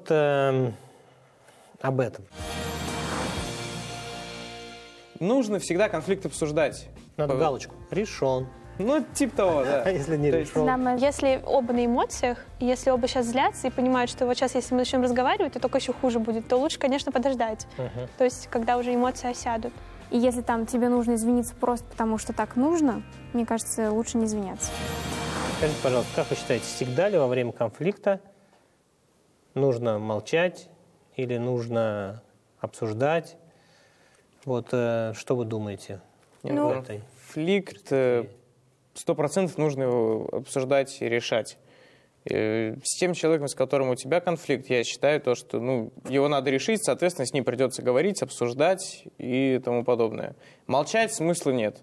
об этом. Нужно всегда конфликт обсуждать. Надо галочку. Решен. Ну, типа того, да. А если не решен? Если оба на эмоциях, если оба сейчас злятся и понимают, что вот сейчас, если мы начнем разговаривать, то только еще хуже будет, то лучше, конечно, подождать. То есть, когда уже эмоции осядут. И если там тебе нужно извиниться просто потому, что так нужно, мне кажется, лучше не извиняться. Скажите, пожалуйста, как вы считаете, всегда ли во время конфликта нужно молчать или нужно обсуждать? Вот что вы думаете? Конфликт 100% нужно его обсуждать и решать. С тем человеком, с которым у тебя конфликт, я считаю, то, что его надо решить, соответственно, с ним придется говорить, обсуждать и тому подобное. Молчать смысла нет.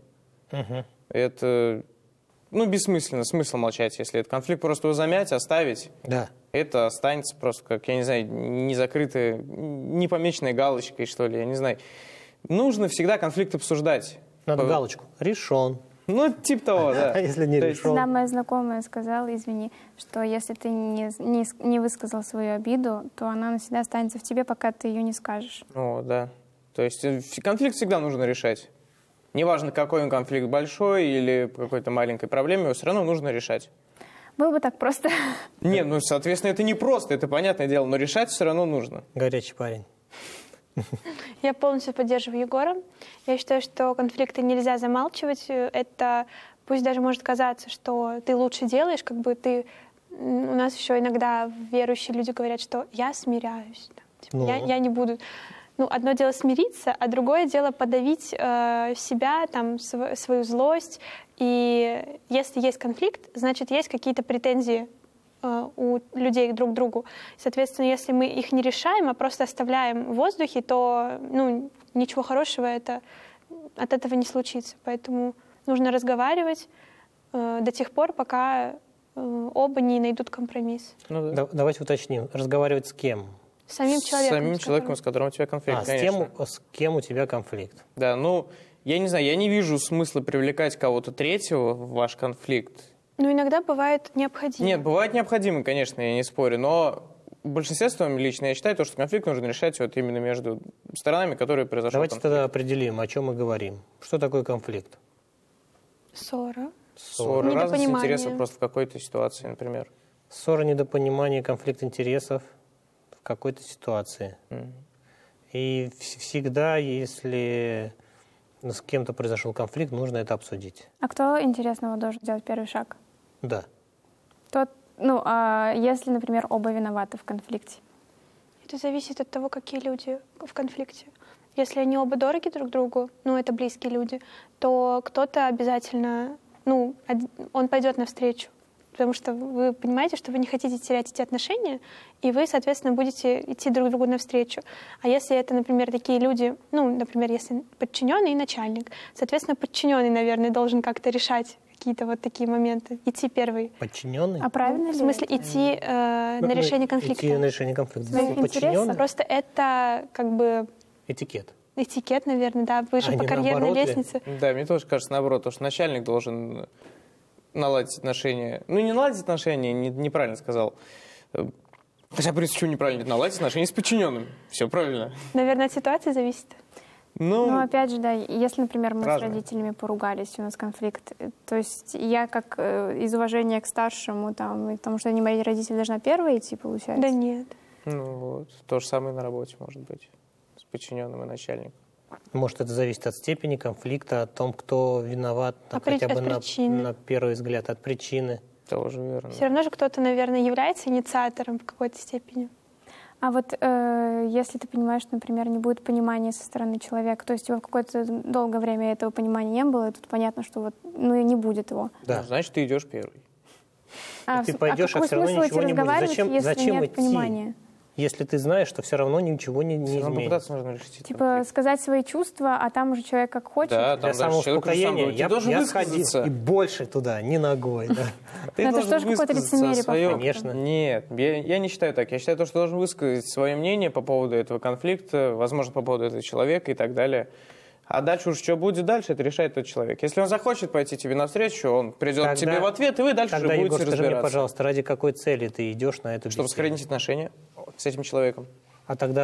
Это бессмысленно. Смысл молчать, если это конфликт, просто его замять, оставить. Да. Это останется просто, как, я не знаю, незакрытая, непомеченной галочкой, что ли, я не знаю. Нужно всегда конфликт обсуждать. Надо галочку. Решен. Типа того, да. А если не решен? Одна моя знакомая сказала, извини, что если ты не высказал свою обиду, то она навсегда останется в тебе, пока ты ее не скажешь. Да. То есть конфликт всегда нужно решать. Неважно, какой он конфликт, большой или по какой-то маленькой проблеме, его все равно нужно решать. Было бы так просто. Нет, соответственно, это не просто, это понятное дело, но решать все равно нужно. Горячий парень. Я полностью поддерживаю Егора. Я считаю, что конфликты нельзя замалчивать. Это пусть даже может казаться, что ты лучше делаешь, как бы ты... У нас еще иногда верующие люди говорят, что я смиряюсь. Я не буду... одно дело смириться, а другое дело подавить себя, свою злость. И если есть конфликт, значит, есть какие-то претензии у людей друг к другу. Соответственно, если мы их не решаем, а просто оставляем в воздухе, то ничего хорошего от этого не случится. Поэтому нужно разговаривать до тех пор, пока оба не найдут компромисс. Давайте уточним. Разговаривать с кем? С самим человеком. С самим человеком, с которым у тебя конфликт, конечно. С кем у тебя конфликт? Да, я не знаю, я не вижу смысла привлекать кого-то третьего в ваш конфликт. Иногда бывает необходимо. Нет, бывает необходимо, конечно, я не спорю, но в большинстве своем лично я считаю, что конфликт нужно решать именно между сторонами, которые произошел Давайте конфликт. тогда определим, о чем мы говорим. Что такое конфликт? Ссора. Разность интересов просто в какой-то ситуации, например. Ссора, недопонимание, конфликт интересов в какой-то ситуации. И всегда, если с кем-то произошел конфликт, нужно это обсудить. А кто интересного должен сделать первый шаг? Да. Если, например, оба виноваты в конфликте? Это зависит от того, какие люди в конфликте. Если они оба дороги друг другу, это близкие люди, то кто-то обязательно, он пойдет навстречу. Потому что вы понимаете, что вы не хотите терять эти отношения, и вы, соответственно, будете идти друг другу навстречу. А если это, например, такие люди, например, если подчиненный и начальник, соответственно, подчиненный, наверное, должен как-то решать какие-то такие моменты. Идти первый. Подчиненный? А правильно ли? В смысле, идти на решение конфликта. Идти на решение конфликта. Подчиненный? Просто это Этикет. Этикет, наверное, да, выше по карьерной лестнице. Да, мне тоже кажется наоборот, потому что начальник должен наладить отношения. Не наладить отношения, неправильно сказал. Хотя, в принципе, чего неправильно? Наладить отношения с подчиненным. Все правильно. Наверное, от ситуации зависит. Опять же, да, если, например, мы с родителями поругались, у нас конфликт, то есть я как из уважения к старшему, потому что они мои родители должна первая идти, получается? Да нет. То же самое на работе может быть. С подчиненным и начальником. Может, это зависит от степени конфликта, от том, кто виноват, хотя бы на первый взгляд, от причины. Тоже верно. Все равно же кто-то, наверное, является инициатором в какой-то степени. А если ты понимаешь, что, например, не будет понимания со стороны человека, то есть в какое-то долгое время этого понимания не было, и тут понятно, что не будет его. Да. Значит, ты идешь первый. Ты пойдешь, а все равно ничего не будет. Зачем идти? Понимания? Если ты знаешь, что все равно ничего не изменится. Нужно решить сказать свои чувства, а там уже человек как хочет. Да, для самоуспокоения я сходил и больше туда, не ногой. Это же тоже какое-то лицемерие, Конечно. Нет, я не считаю так. Я считаю, что должен высказать свое мнение по поводу этого конфликта, возможно, по поводу этого человека и так далее. А дальше уж что будет дальше, это решает тот человек. Если он захочет пойти тебе навстречу, он придет к тебе в ответ, и вы дальше уже будете разбираться. Скажи мне, пожалуйста, ради какой цели ты идешь на эту беседу? Чтобы сохранить отношения. с этим человеком. А тогда